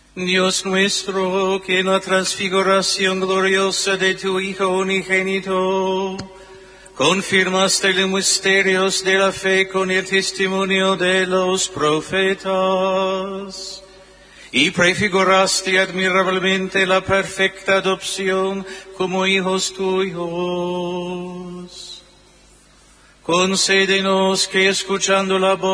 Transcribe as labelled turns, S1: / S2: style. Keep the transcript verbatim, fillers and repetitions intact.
S1: Dios nuestro, que en la transfiguración gloriosa de tu Hijo unigénito confirmaste los misterios de la fe con el testimonio de los profetas y prefiguraste admirablemente la perfecta adopción como hijos tuyos. Concédenos que, escuchando la voz